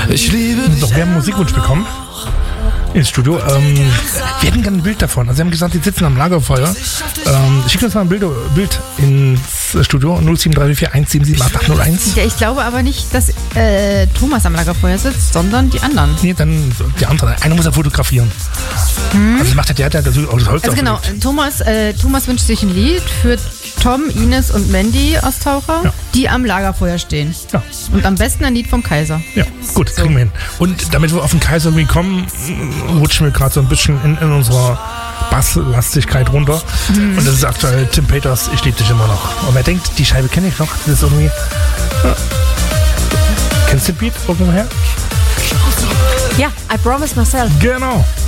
Ich liebe dich. Doch, wir haben einen Musikwunsch bekommen ins Studio. Wir hätten gerne ein Bild davon. Also sie haben gesagt, die sitzen am Lagerfeuer. Schickt uns mal ein Bild ins Studio 0734177801. Ja, ich glaube aber nicht, dass Thomas am Lagerfeuer sitzt, sondern die anderen. Nee, dann die anderen. Einer muss er fotografieren. Also macht der das Holz Also genau, Thomas wünscht sich ein Lied für Tom, Ines und Mandy aus Taucher, die am Lagerfeuer stehen. Ja. Und am besten ein Lied vom Kaiser. Ja, gut, kriegen wir hin. Und damit wir auf den Kaiser irgendwie kommen, rutschen wir gerade so ein bisschen in unserer Basslastigkeit runter. Und das ist aktuell Tim Peters, ich liebe dich immer noch. Und wer denkt, die Scheibe kenne ich noch, das ist irgendwie... Kennst du den Beat irgendwoher? Ja, I Promise Myself. Genau.